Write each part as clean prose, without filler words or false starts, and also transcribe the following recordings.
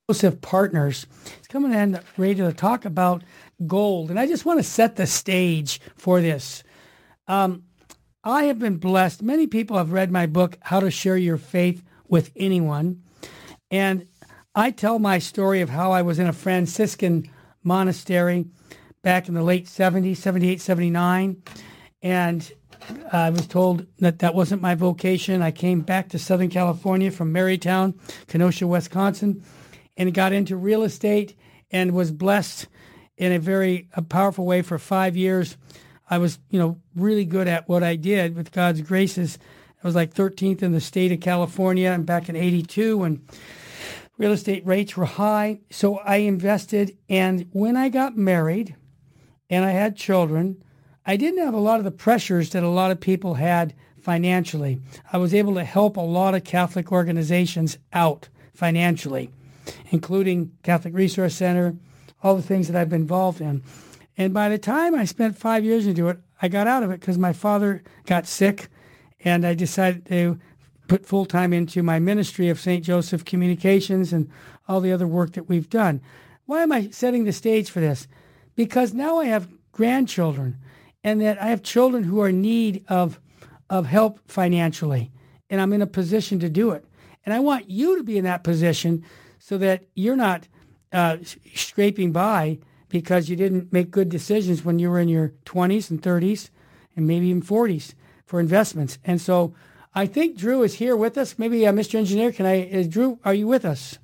Joseph Partners. He's coming in ready to talk about gold. And I just want to set the stage for this. I have been blessed. Many people have read my book, How to Share Your Faith with Anyone. And I tell my story of how I was in a Franciscan monastery back in the late 70s, 78, 79. And I was told that that wasn't my vocation. I came back to Southern California from Marytown, Kenosha, Wisconsin, and got into real estate and was blessed in a very powerful way for 5 years. I was, really good at what I did with God's graces. I was like 13th in the state of California and back in 82 when real estate rates were high. So I invested. And when I got married and I had children, I didn't have a lot of the pressures that a lot of people had financially. I was able to help a lot of Catholic organizations out financially, including Catholic Resource Center, all the things that I've been involved in. And by the time I spent 5 years into it, I got out of it because my father got sick, and I decided to put full time into my ministry of St. Joseph Communications and all the other work that we've done. Why am I setting the stage for this? Because now I have grandchildren, and that I have children who are in need of help financially, and I'm in a position to do it. And I want you to be in that position so that you're not scraping by because you didn't make good decisions when you were in your 20s and 30s and maybe even 40s for investments. And so I think Drew is here with us. Maybe Mr. Engineer, Drew, are you with us?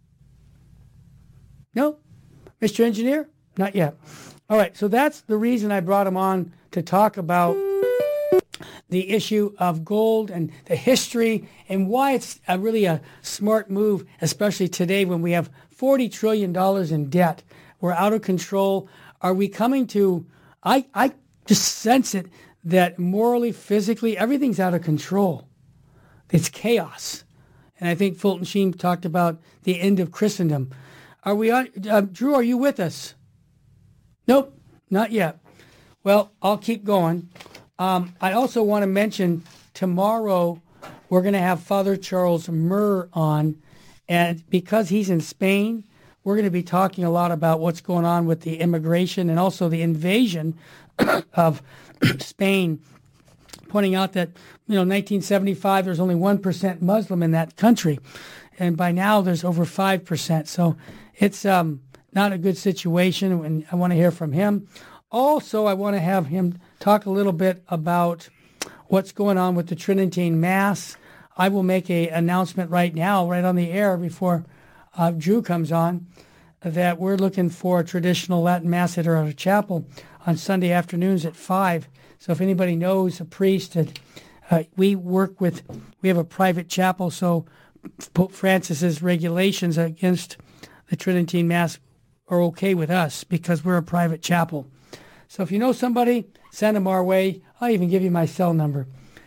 No? Mr. Engineer? Not yet. All right, so that's the reason I brought him on to talk about the issue of gold and the history and why it's really a smart move, especially today when we have $40 trillion in debt. We're out of control. Are we coming to, I just sense it, that morally, physically, everything's out of control. It's chaos. And I think Fulton Sheen talked about the end of Christendom. Are we on, Drew, are you with us? Nope, not yet. Well, I'll keep going. I also want to mention tomorrow we're going to have Father Charles Murr on. And because he's in Spain, we're going to be talking a lot about what's going on with the immigration and also the invasion of Spain, pointing out that, 1975, there's only 1% Muslim in that country. And by now, there's over 5%. So it's not a good situation, and I want to hear from him. Also, I want to have him talk a little bit about what's going on with the Tridentine Mass. I will make an announcement right now, right on the air before Drew comes on, that we're looking for a traditional Latin Mass at our chapel on Sunday afternoons at 5. So if anybody knows a priest that we have a private chapel, so Pope Francis's regulations against the Tridentine Mass are okay with us because we're a private chapel. So if you know somebody, send them our way. I'll even give you my cell number,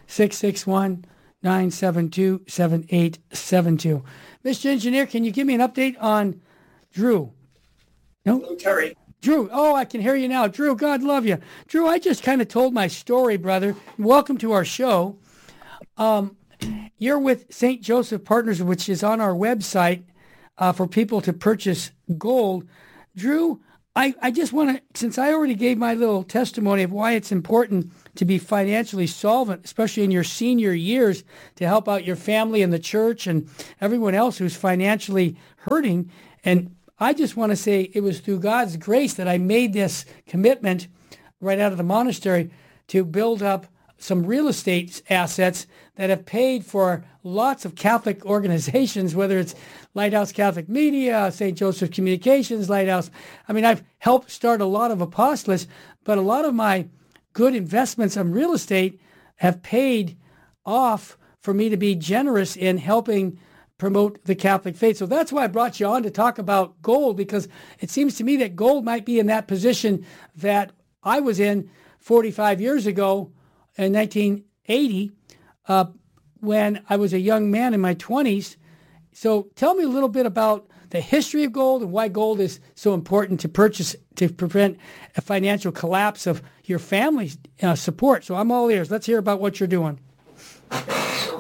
661-972-7872. Mr. Engineer, can you give me an update on Drew? No? Hello, Terry. Drew, I can hear you now. Drew, God love you. Drew, I just kind of told my story, brother. Welcome to our show. You're with St. Joseph Partners, which is on our website for people to purchase gold. Drew, I just want to, since I already gave my little testimony of why it's important to be financially solvent, especially in your senior years, to help out your family and the church and everyone else who's financially hurting. And I just want to say it was through God's grace that I made this commitment right out of the monastery to build up some real estate assets that have paid for lots of Catholic organizations, whether it's Lighthouse Catholic Media, St. Joseph Communications, Lighthouse. I mean, I've helped start a lot of apostolates, but a lot of my good investments in real estate have paid off for me to be generous in helping promote the Catholic faith. So that's why I brought you on to talk about gold, because it seems to me that gold might be in that position that I was in 45 years ago in 1980 when I was a young man in my 20s. So tell me a little bit about the history of gold and why gold is so important to purchase to prevent a financial collapse of your family's support. So I'm all ears. Let's hear about what you're doing. So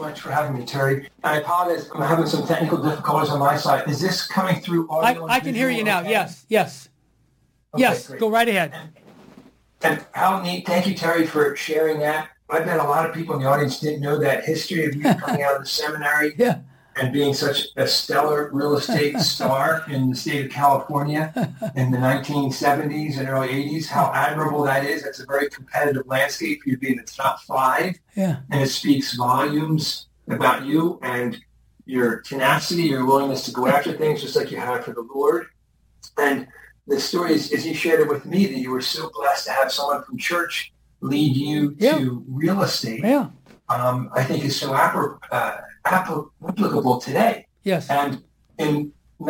much for having me, Terry. I apologize. I'm having some technical difficulties on my side. Is this coming through audio? I can hear you now. Okay? Yes. Okay, yes, great. Go right ahead. And how neat. Thank you, Terry, for sharing that. I bet a lot of people in the audience didn't know that history of you coming out of the seminary and being such a stellar real estate star in the state of California in the 1970s and early 80s. How admirable that is. That's a very competitive landscape for you to be in the top 5. Yeah. And it speaks volumes about you and your tenacity, your willingness to go after things just like you have for the Lord. And the story is, as you shared it with me, that you were so blessed to have someone from church lead you to real estate. Yeah. I think is so applicable today. Yes. And in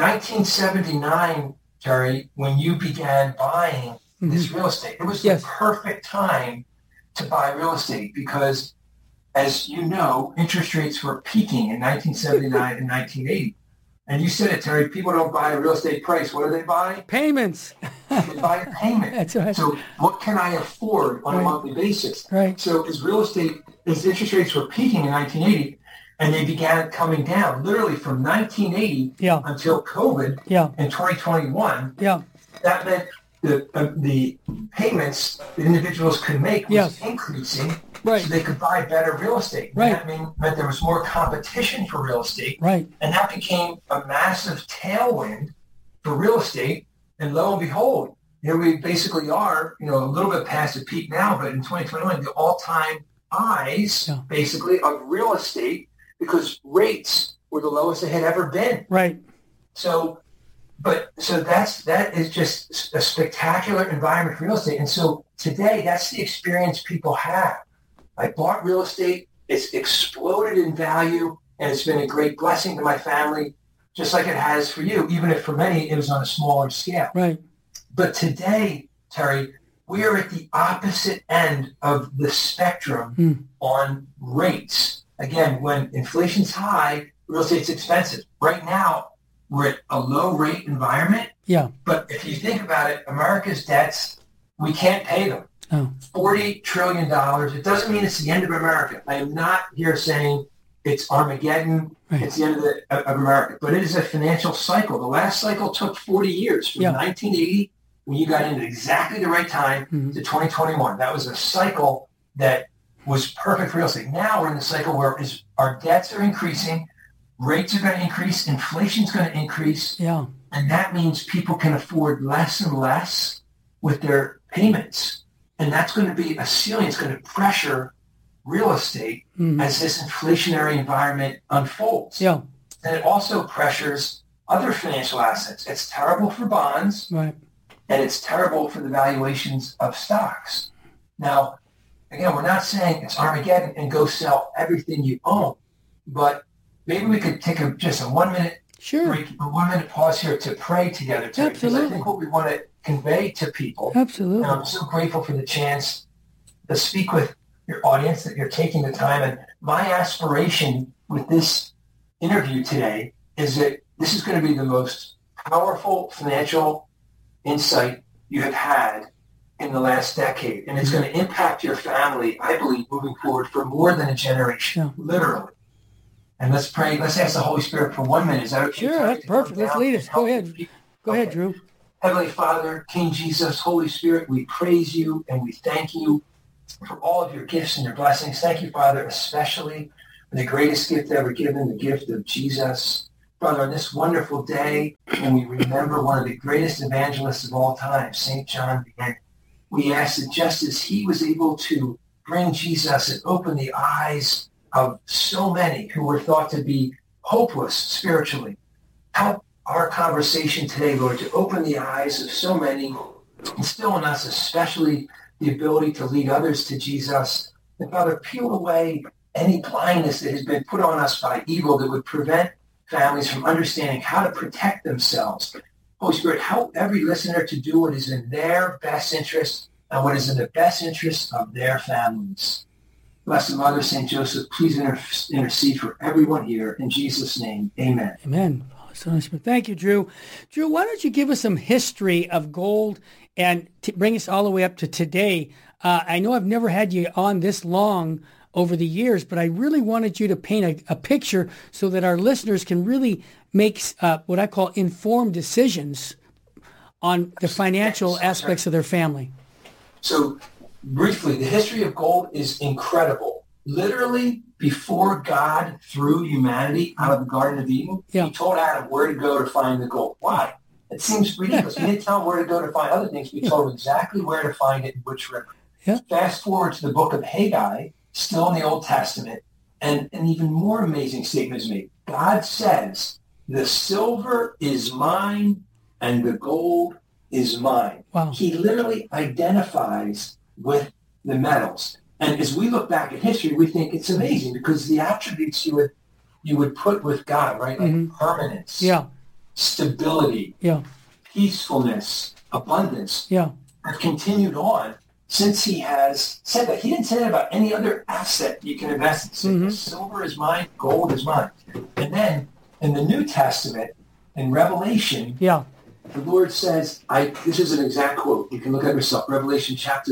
1979, Terry, when you began buying this real estate, it was the perfect time to buy real estate because, as you know, interest rates were peaking in 1979 and 1980. And you said it, Terry, people don't buy a real estate price. What do they buy? Payments. They buy a payment. That's right. So what can I afford on a monthly basis? Right. So as interest rates were peaking in 1980, and they began coming down, literally from 1980 until COVID in 2021, that meant the payments that individuals could make was increasing. Right. So they could buy better real estate. Right. That meant there was more competition for real estate. Right. And that became a massive tailwind for real estate. And lo and behold, here we basically are, a little bit past the peak now, but in 2021, the all-time highs, basically, of real estate because rates were the lowest they had ever been. Right. So that is just a spectacular environment for real estate. And so today, that's the experience people have. I bought real estate. It's exploded in value, and it's been a great blessing to my family, just like it has for you, even if for many it was on a smaller scale. Right. But today, Terry, we are at the opposite end of the spectrum on rates. Again, when inflation's high, real estate's expensive. Right now, we're at a low rate environment. Yeah. But if you think about it, America's debts, we can't pay them. Oh. $40 trillion. It doesn't mean it's the end of America. I am not here saying it's Armageddon. Right. It's the end of America. But it is a financial cycle. The last cycle took 40 years from 1980, when you got in at exactly the right time, to 2021. That was a cycle that was perfect for real estate. Now we're in the cycle where our debts are increasing, rates are going to increase, inflation's going to increase. Yeah. And that means people can afford less and less with their payments. And that's going to be a ceiling. It's going to pressure real estate as this inflationary environment unfolds. Yeah. And it also pressures other financial assets. It's terrible for bonds. Right. And it's terrible for the valuations of stocks. Now, again, we're not saying it's Armageddon and go sell everything you own, but maybe we could take just a 1 minute break, a 1 minute pause here to pray together. Absolutely. Because I think what we want to convey to people. Absolutely. And I'm so grateful for the chance to speak with your audience, that you're taking the time. And my aspiration with this interview today is that this is going to be the most powerful financial insight you have had in the last decade. And it's going to impact your family, I believe, moving forward for more than a generation, literally. And let's pray. Let's ask the Holy Spirit for 1 minute. Is that okay? Sure, that's perfect. Let's lead us. Go ahead. Go ahead, Drew. Heavenly Father, King Jesus, Holy Spirit, we praise you and we thank you for all of your gifts and your blessings. Thank you, Father, especially for the greatest gift ever given, the gift of Jesus. Father, on this wonderful day, when we remember one of the greatest evangelists of all time, St. John Vianney, we ask that just as he was able to bring Jesus and open the eyes of so many who were thought to be hopeless spiritually, help our conversation today, Lord, to open the eyes of so many, instill in us especially the ability to lead others to Jesus. And Father, peel away any blindness that has been put on us by evil that would prevent families from understanding how to protect themselves. Holy Spirit, help every listener to do what is in their best interest and what is in the best interest of their families. Blessed Mother, St. Joseph, please intercede for everyone here. In Jesus' name, amen. Amen. Thank you, Drew. Drew, why don't you give us some history of gold and bring us all the way up to today? I know I've never had you on this long over the years, but I really wanted you to paint a picture so that our listeners can really make what I call informed decisions on the financial aspects of their family. So briefly, the history of gold is incredible. Literally, before God threw humanity out of the Garden of Eden, he told Adam where to go to find the gold. Why? It seems ridiculous. He didn't tell him where to go to find other things, but he told him exactly where to find it in which river. Yeah. Fast forward to the book of Haggai, still in the Old Testament, and an even more amazing statement is made. God says, the silver is mine and the gold is mine. Wow. He literally identifies with the metals. And as we look back at history, we think it's amazing because the attributes you would put with God, right? Like permanence, stability, peacefulness, abundance, have continued on since he has said that. He didn't say that about any other asset you can invest in. Silver is mine, gold is mine. And then in the New Testament, in Revelation, the Lord says, this is an exact quote. You can look at yourself. Revelation chapter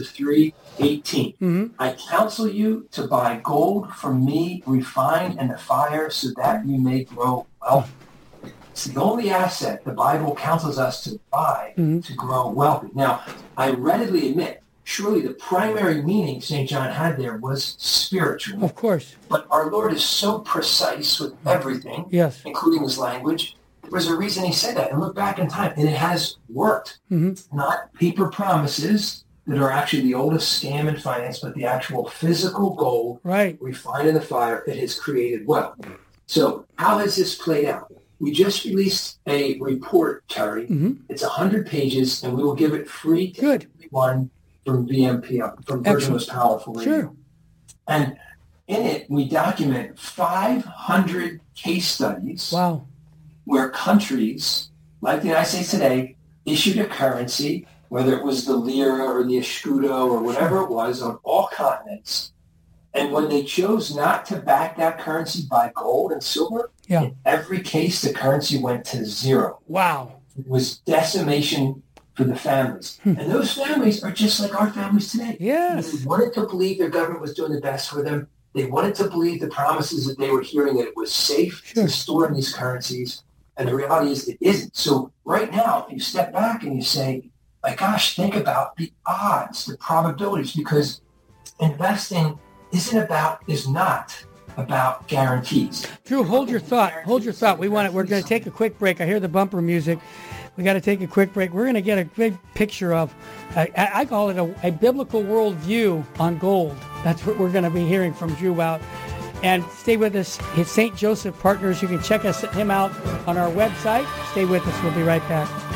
3:18. I counsel you to buy gold from me, refined in the fire, so that you may grow wealthy. It's the only asset the Bible counsels us to buy to grow wealthy. Now, I readily admit, surely the primary meaning St. John had there was spiritual. Of course. But our Lord is so precise with everything, including his language. There's a reason he said that. And look back in time, and it has worked. Not paper promises that are actually the oldest scam in finance, but the actual physical gold refined in the fire that has created wealth. So how has this played out? We just released a report, Terry. It's 100 pages, and we will give it free to everyone from VMP, from Virgin Most Powerful Radio. Sure. And in it, we document 500 case studies where countries, like the United States today, issued a currency, whether it was the lira or the escudo or whatever it was, on all continents. And when they chose not to back that currency by gold and silver, in every case, the currency went to zero. Wow. It was decimation for the families. And those families are just like our families today. Yes. They wanted to believe their government was doing the best for them. They wanted to believe the promises that they were hearing, that it was safe to store in these currencies. And the reality is it isn't. So right now, if you step back and you say, my gosh, think about the odds, the probabilities, because investing is not about guarantees. Drew, hold your thought. Hold your thought. We're going to take a quick break. I hear the bumper music. We got to take a quick break. We're going to get a big picture of, I call it a biblical worldview on gold. That's what we're going to be hearing from Drew about. And stay with us. It's St. Joseph Partners. You can check him out on our website. Stay with us. We'll be right back.